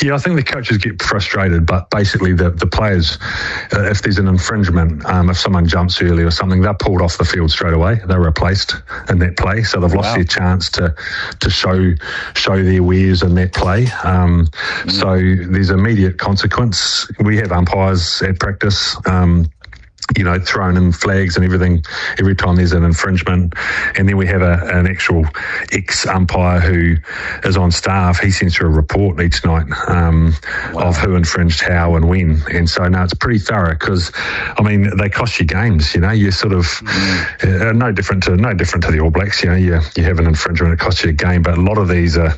Yeah, I think the coaches get frustrated, but basically the players, if there's an infringement, if someone jumps early or something, they're pulled off the field straight away. They're replaced in that play, so they've lost their chance to show their wares in that play. So there's immediate consequence. We have umpires at practice. Thrown in flags and everything every time there's an infringement. And then we have an actual ex-umpire who is on staff. He sends through a report each night of who infringed how and when. And so now it's pretty thorough because, they cost you games. You're sort of no different to the All Blacks. You have an infringement, it costs you a game. But a lot of these are,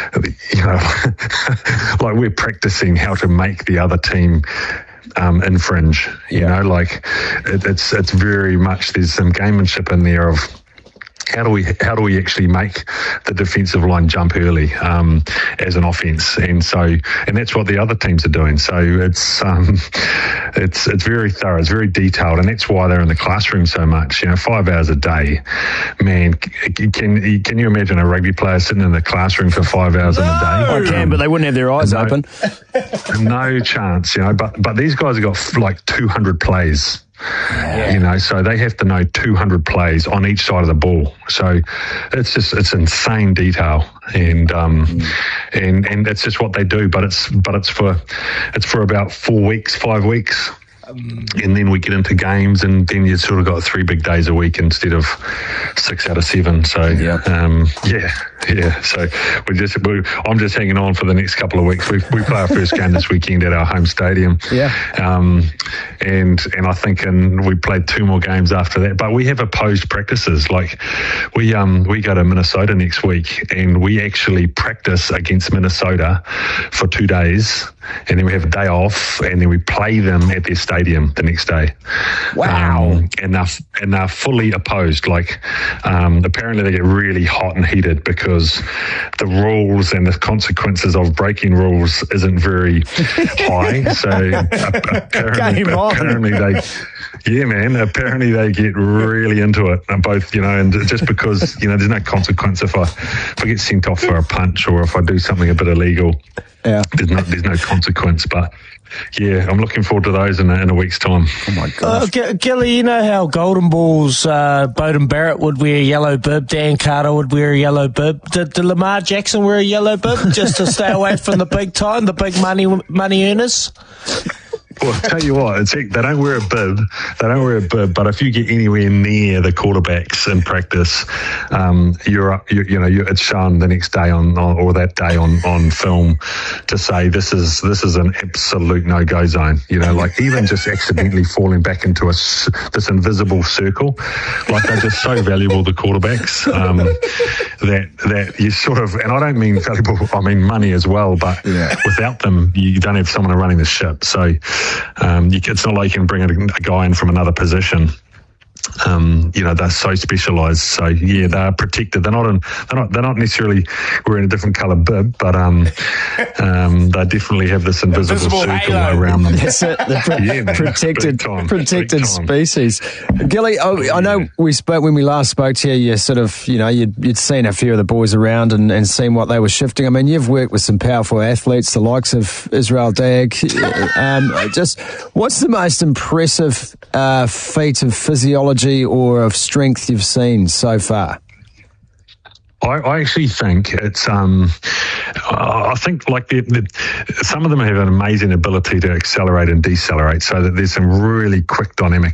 like we're practicing how to make the other team infringe, it's very much, there's some gamemanship in there of how do we actually make the defensive line jump early as an offense, and that's what the other teams are doing. So it's very thorough, it's very detailed, and that's why they're in the classroom so much. 5 hours a day, man. Can you imagine a rugby player sitting in the classroom for 5 hours in a day? I can, but they wouldn't have their eyes open. No chance, But these guys have got like 200 plays. Yeah. So they have to know 200 plays on each side of the ball. So it's insane detail, and that's just what they do. But it's for about 5 weeks. And then we get into games, and then you sort of got 3 big days a week instead of 6 out of 7. So So I'm just hanging on for the next couple of weeks. We play our first game this weekend at our home stadium. And I think we played 2 more games after that. But we have opposed practices. Like we go to Minnesota next week, and we actually practice against Minnesota for 2 days, and then we have a day off, and then we play them at their stadium the next day. Wow. And they're fully opposed. Like apparently they get really hot and heated because the rules and the consequences of breaking rules isn't very high. So apparently they get really into it. And both, and just because, there's no consequence if I get sent off for a punch or if I do something a bit illegal. Yeah. There's no consequence, but I'm looking forward to those in a week's time. Oh my God, Gilly, you know how Golden Balls, Beauden Barrett would wear a yellow bib, Dan Carter would wear a yellow bib. Did Lamar Jackson wear a yellow bib just to stay away from the big time, the big money earners? Well, I'll tell you what, they don't wear a bib. But if you get anywhere near the quarterbacks in practice, it's shown the next day or that day on film to say this is an absolute no-go zone. Like even just accidentally falling back into this invisible circle, like they're just so valuable, the quarterbacks, that you sort of, and I don't mean valuable, I mean money as well, but without them, you don't have someone running the ship. So it's not like you can bring a guy in from another position. They're so specialised. So they're protected. They're not necessarily wearing a different colour bib, but they definitely have this invisible circle around them. That's it. The protected species. Gilly, I know we spoke when we last spoke to you. You sort of, you'd seen a few of the boys around and seen what they were shifting. I mean, you've worked with some powerful athletes, the likes of Israel Dag. Just what's the most impressive feat of physiology or of strength you've seen so far? I actually think it's. I think like some of them have an amazing ability to accelerate and decelerate, so that there's some really quick dynamic